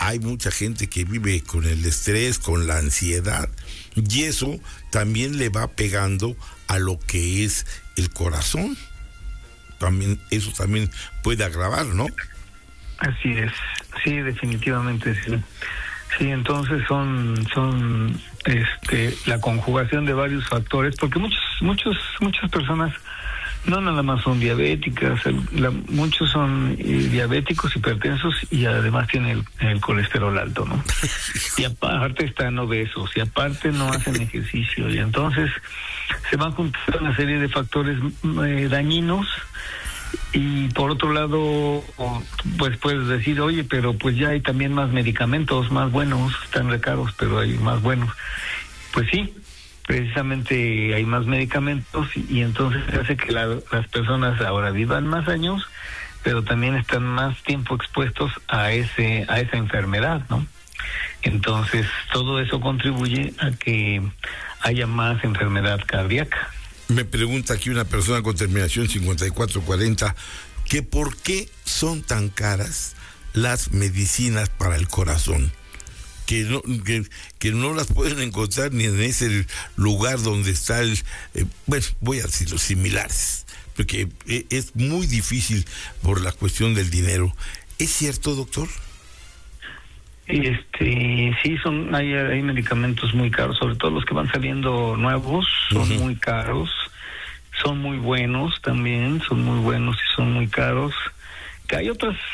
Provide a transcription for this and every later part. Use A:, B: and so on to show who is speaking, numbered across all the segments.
A: hay mucha gente que vive con el estrés, con la ansiedad, y eso también le va pegando a lo que es el corazón. Eso también puede agravar, ¿no?
B: Así es, sí, definitivamente sí. Sí, entonces son la conjugación de varios factores, porque muchas personas no nada más son diabéticas, muchos son diabéticos, hipertensos y además tienen el colesterol alto, ¿no? Y aparte están obesos y aparte no hacen ejercicio y entonces se van juntando una serie de factores dañinos. Y por otro lado, pues puedes decir, oye, pero pues ya hay también más medicamentos más buenos, están re caros, pero hay más buenos. Pues sí, precisamente hay más medicamentos y entonces hace que las personas ahora vivan más años, pero también están más tiempo expuestos a esa enfermedad, ¿no? Entonces todo eso contribuye a que haya más enfermedad cardíaca.
A: Me pregunta aquí una persona con terminación 5440 que por qué son tan caras las medicinas para el corazón, que no las pueden encontrar ni en ese lugar donde está voy a decir los similares, porque es muy difícil por la cuestión del dinero. ¿Es cierto, doctor?
B: Sí, hay medicamentos muy caros, sobre todo los que van saliendo nuevos, son muy caros, son muy buenos también, son muy buenos y son muy caros. Que hay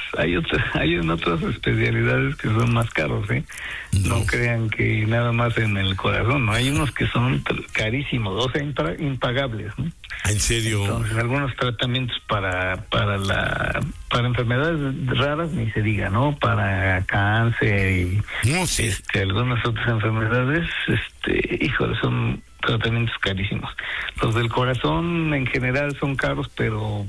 B: en otras especialidades que son más caros, ¿eh? No crean que nada más en el corazón, ¿no? Hay unos que son carísimos, o sea, impagables, ¿no?
A: ¿En serio?
B: Entonces, algunos tratamientos para enfermedades raras, ni se diga, ¿no? Para cáncer y
A: no sé.
B: Algunas otras enfermedades, híjole, son tratamientos carísimos. Los del corazón en general son caros, pero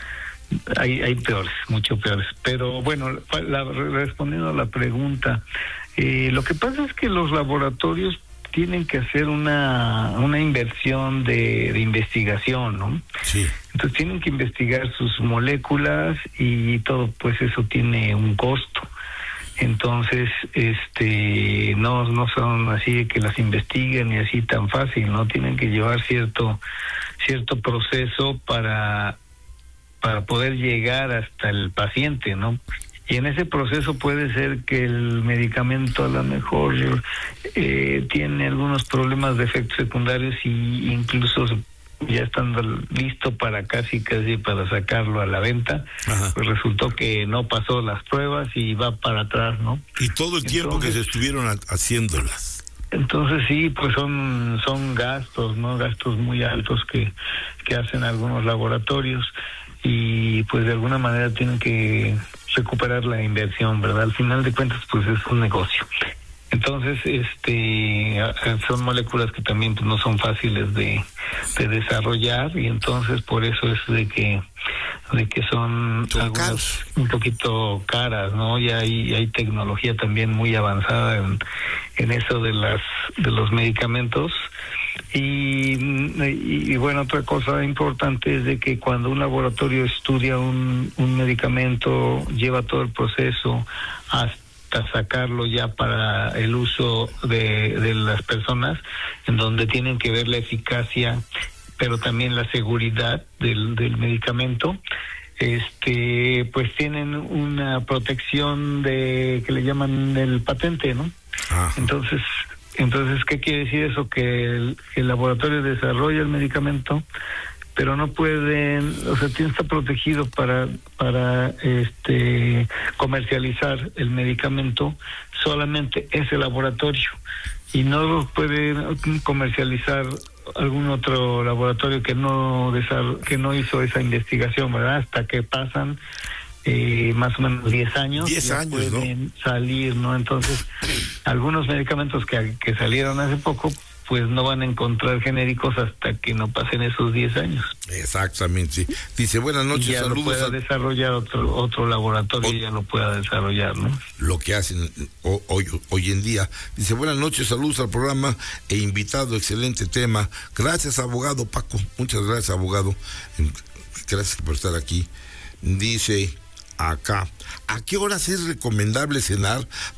B: hay peores, mucho peores. Pero bueno, respondiendo a la pregunta, lo que pasa es que los laboratorios tienen que hacer una inversión de investigación, ¿no?
A: Sí.
B: Entonces tienen que investigar sus moléculas y todo, pues eso tiene un costo. Entonces, no son así que las investiguen y así tan fácil, ¿no? Tienen que llevar cierto proceso para poder llegar hasta el paciente, ¿no? Y en ese proceso puede ser que el medicamento a lo mejor tiene algunos problemas de efectos secundarios y incluso ya estando listo para casi para sacarlo a la venta, pues resultó que no pasó las pruebas y va para atrás, ¿no?
A: Y todo el tiempo que se estuvieron haciéndolas.
B: Entonces sí, pues son gastos, ¿no? Gastos muy altos que hacen algunos laboratorios y pues de alguna manera tienen que recuperar la inversión, ¿verdad? Al final de cuentas, pues es un negocio. Entonces, son moléculas que también pues, no son fáciles de desarrollar y entonces por eso es de que son algunas
A: caros,
B: un poquito caras, ¿no? Y hay tecnología también muy avanzada en eso de los medicamentos. Y bueno, otra cosa importante es de que cuando un laboratorio estudia un medicamento, lleva todo el proceso hasta sacarlo ya para el uso de las personas, en donde tienen que ver la eficacia, pero también la seguridad del medicamento, pues tienen una protección que le llaman el patente, ¿no? Ajá. Entonces, ¿qué quiere decir eso? Que el laboratorio desarrolla el medicamento, pero no pueden, o sea, tiene que estar protegido para comercializar el medicamento solamente ese laboratorio y no lo puede comercializar algún otro laboratorio que no hizo esa investigación, ¿verdad? Hasta que pasan más o menos 10 años.
A: 10 años,
B: pueden,
A: ¿no?
B: Salir, ¿no? Entonces, algunos medicamentos que salieron hace poco, pues no van a encontrar genéricos hasta que no pasen esos 10 años.
A: Exactamente. Dice, buenas noches,
B: y ya
A: saludos.
B: Lo pueda desarrollar otro laboratorio, ya lo pueda desarrollar, ¿no?
A: Lo que hacen hoy en día. Dice, buenas noches, saludos al programa e invitado, excelente tema. Gracias, abogado Paco. Muchas gracias, abogado. Gracias por estar aquí. Dice acá, ¿a qué horas es recomendable cenar